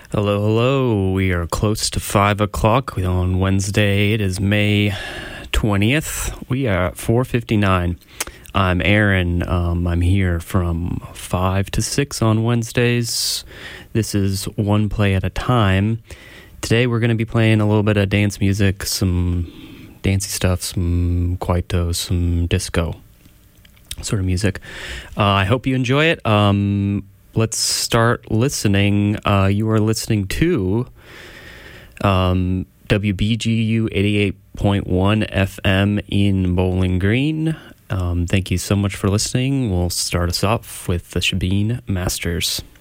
Hello, hello. We are close to 5 o'clock on Wednesday. It is May 20th. We are at 4:59. I'm Aaron. I'm here from 5 to 6 on Wednesdays. This is one play at a time. Today we're going to be playing a little bit of dance music, some dancey stuff, some kwaito, some disco sort of music. I hope you enjoy it. Let's start listening. You are listening to WBGU 88.1 FM in Bowling Green. Thank you so much for listening. We'll start us off with the Shebeen Masters.